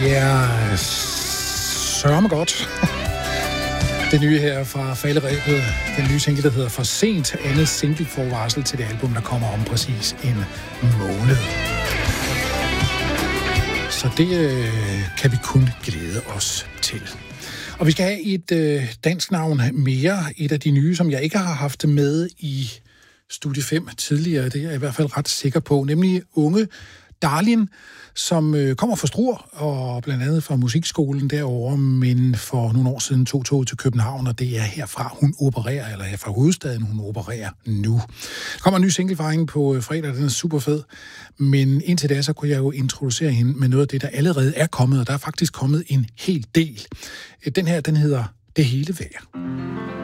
Ja, sørme godt. Det nye her fra Falderebet, den nye single, der hedder For Sent, andet single-forvarsel til det album, der kommer om præcis en måned. Så det kan vi kun glæde os til. Og vi skal have et dansk navn mere, et af de nye, som jeg ikke har haft med i Studie 5 tidligere, det er jeg i hvert fald ret sikker på, nemlig unge Darlin, som kommer fra Struer og blandt andet fra musikskolen derovre, men for nogle år siden tog toget til København, og det er herfra, hun opererer, eller her fra hovedstaden, hun opererer nu. Der kommer en ny single fra hende på fredag, den er super fed, men indtil da, så kunne jeg jo introducere hende med noget af det, der allerede er kommet, og der er faktisk kommet en hel del. Den her, den hedder Det Hele Værd.